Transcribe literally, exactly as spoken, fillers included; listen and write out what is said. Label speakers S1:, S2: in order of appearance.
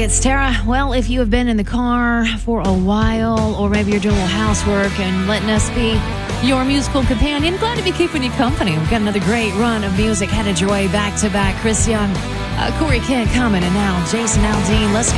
S1: it's Tara. Well, if you have been in the car for a while, or maybe you're doing a little housework and letting us be your musical companion, glad to be keeping you company. We've got another great run of music headed your way back to back. Chris Young, uh, Corey Kent coming, and now Jason Aldean. Let's go.